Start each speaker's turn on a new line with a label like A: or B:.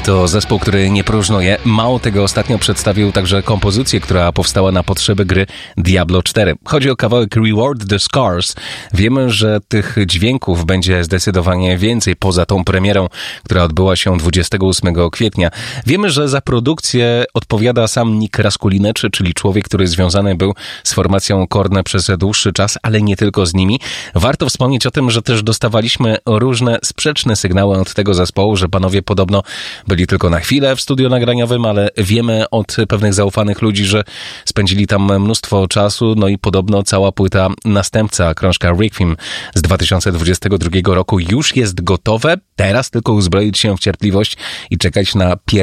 A: To zespół, który nie próżnuje. Mało tego, ostatnio przedstawił także kompozycję, która powstała na potrzeby gry Diablo 4. Chodzi o kawałek Reward the Scars. Wiemy, że tych dźwięków będzie zdecydowanie więcej poza tą premierą, która odbyła się 28 kwietnia. Wiemy, że za produkcję odpowiada sam Nick Raskulinecz, czyli człowiek, który związany był z formacją Korn przez dłuższy czas, ale nie tylko z nimi. Warto wspomnieć o tym, że też dostawaliśmy różne sprzeczne sygnały od tego zespołu, że panowie podobno byli tylko na chwilę w studiu nagraniowym, ale wiemy od pewnych zaufanych ludzi, że spędzili tam mnóstwo czasu, no i podobno cała płyta następca, krążka Requiem z 2022 roku już jest gotowe. Teraz tylko uzbroić się w cierpliwość i czekać na